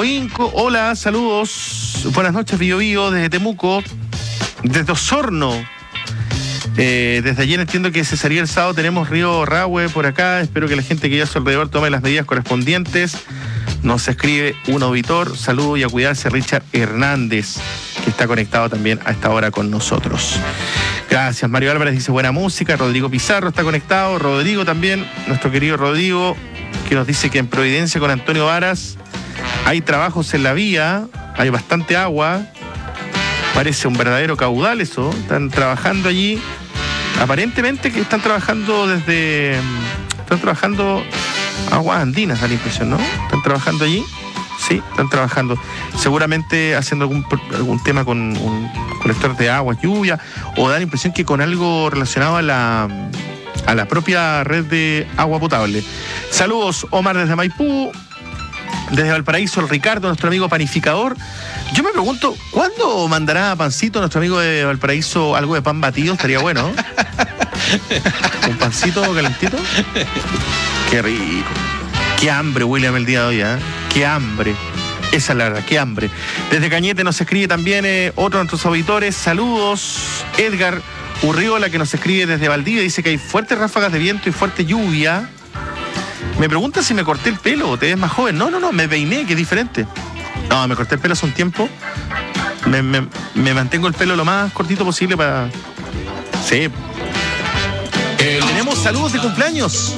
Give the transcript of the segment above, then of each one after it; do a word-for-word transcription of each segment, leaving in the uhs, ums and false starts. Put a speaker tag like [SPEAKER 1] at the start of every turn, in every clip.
[SPEAKER 1] Coinco. Hola, saludos. Buenas noches, Bío Bío, desde Temuco, desde Osorno. Eh, desde ayer entiendo que se salía el sábado. Tenemos Río Rahue por acá. Espero que la gente que haya a su alrededor tome las medidas correspondientes. Nos escribe un auditor. Saludo y a cuidarse, Richard Hernández, que está conectado también a esta hora con nosotros. Gracias. Mario Álvarez dice buena música. Rodrigo Pizarro está conectado. Rodrigo también, nuestro querido Rodrigo, que nos dice que en Providencia con Antonio Varas hay trabajos en la vía, hay bastante agua, parece un verdadero caudal eso. Están trabajando allí. Aparentemente que están trabajando desde... Están trabajando aguas andinas, da la impresión, ¿no? ¿Están trabajando allí? Sí, están trabajando. Seguramente haciendo algún, algún tema con un colector de agua, lluvia, o da la impresión que con algo relacionado a la, a la propia red de agua potable. Saludos, Omar desde Maipú. Desde Valparaíso, el Ricardo, nuestro amigo panificador. Yo me pregunto, ¿cuándo mandará Pancito, nuestro amigo de Valparaíso, algo de pan batido? Estaría bueno. Un pancito calentito. Qué rico. Qué hambre, William, el día de hoy, ¿eh? Qué hambre. Esa es la verdad, qué hambre. Desde Cañete nos escribe también eh, otro de nuestros auditores. Saludos. Edgar Urriola, que nos escribe desde Valdivia, dice que hay fuertes ráfagas de viento y fuerte lluvia. Me pregunta si me corté el pelo o te ves más joven. No, no, no, me peiné, que es diferente. No, me corté el pelo hace un tiempo. Me, me, me mantengo el pelo lo más cortito posible para... Sí. Eh, tenemos saludos de cumpleaños.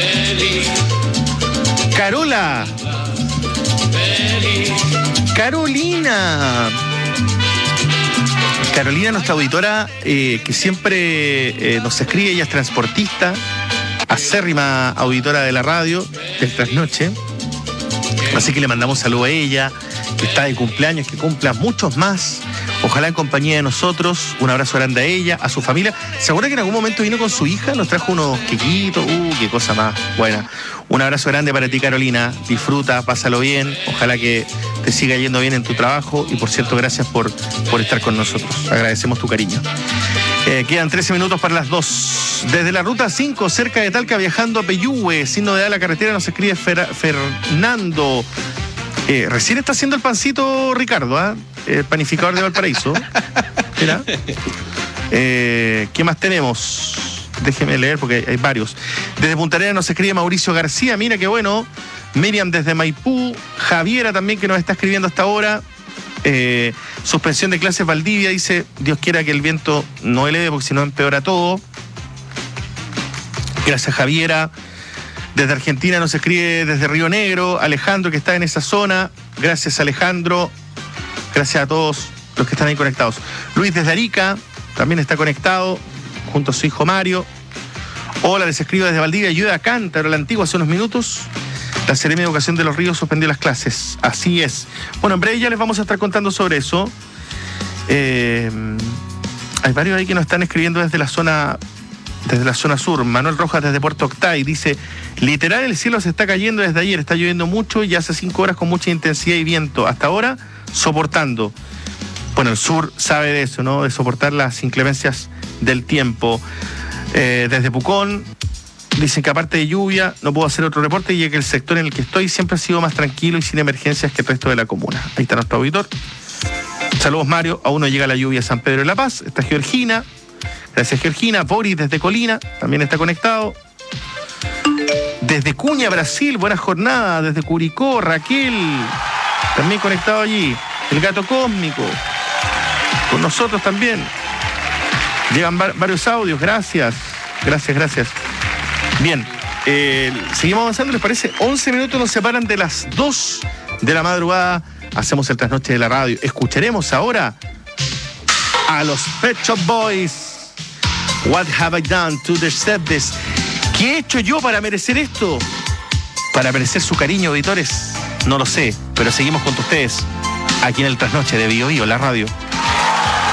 [SPEAKER 1] Carola. Carolina. Carolina, nuestra auditora, eh, que siempre eh, nos escribe, ella es transportista, acérrima auditora de la radio, del Trasnoche. Así que le mandamos saludo a ella, que está de cumpleaños, que cumpla muchos más. Ojalá en compañía de nosotros. Un abrazo grande a ella, a su familia. ¿Se acuerda que en algún momento vino con su hija? Nos trajo unos quequitos. Uh, qué cosa más buena. Un abrazo grande para ti, Carolina. Disfruta, pásalo bien. Ojalá que te siga yendo bien en tu trabajo. Y por cierto, gracias por, por estar con nosotros. Agradecemos tu cariño. Eh, quedan trece minutos para las dos. Desde la ruta cinco, cerca de Talca, viajando a Peyúgue, sin novedad de la carretera, nos escribe Fer, Fernando. Eh, recién está haciendo el pancito Ricardo, ¿ah? ¿eh? El panificador de Valparaíso. Mira. Eh, ¿Qué más tenemos? Déjeme leer porque hay varios. Desde Punta Arenas nos escribe Mauricio García, mira qué bueno. Miriam desde Maipú. Javiera también, que nos está escribiendo hasta ahora. Eh, suspensión de clases Valdivia, dice, Dios quiera que el viento no eleve porque si no empeora todo. Gracias, Javiera. Desde Argentina nos escribe desde Río Negro Alejandro, que está en esa zona. Gracias, Alejandro. Gracias a todos los que están ahí conectados. Luis desde Arica también está conectado junto a su hijo Mario. Hola, les escribo desde Valdivia, ayuda a Cántaro, la Antigua, hace unos minutos. La Seremia de Educación de los Ríos suspendió las clases. Así es. Bueno, en breve ya les vamos a estar contando sobre eso. Eh, hay varios ahí que nos están escribiendo desde la zona desde la zona sur. Manuel Rojas desde Puerto Octay dice, literal el cielo se está cayendo desde ayer, está lloviendo mucho y hace cinco horas con mucha intensidad y viento. Hasta ahora, soportando. Bueno, el sur sabe de eso, ¿no? De soportar las inclemencias del tiempo. Eh, desde Pucón dicen que aparte de lluvia no puedo hacer otro reporte y que el sector en el que estoy siempre ha sido más tranquilo y sin emergencias que el resto de la comuna. Ahí está nuestro auditor. Saludos, Mario. Aún no llega la lluvia a San Pedro de la Paz. Está Georgina. Gracias, Georgina. Boris desde Colina también está conectado. Desde Cuña, Brasil, buena jornada. Desde Curicó, Raquel también conectado allí. El Gato Cósmico con nosotros también. Llegan va- varios audios. Gracias, gracias, gracias. Bien, eh, seguimos avanzando, ¿les parece? once minutos nos separan de las dos de la madrugada. Hacemos el trasnoche de la radio. Escucharemos ahora a los Pet Shop Boys. What have I done to deserve this? ¿Qué he hecho yo para merecer esto? ¿Para merecer su cariño, auditores? No lo sé, pero seguimos con ustedes aquí en el trasnoche de Bío Bío, la radio.